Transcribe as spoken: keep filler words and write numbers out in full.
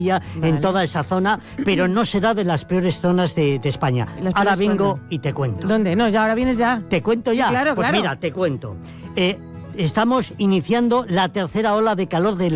Vale. En toda esa zona, pero no será de las peores zonas de, de España. Ahora vengo y te cuento. ¿Dónde? No, ya ahora vienes ya. ¿Te cuento ya? Sí, claro, pues claro. mira, te cuento. Eh, estamos iniciando la tercera ola de calor del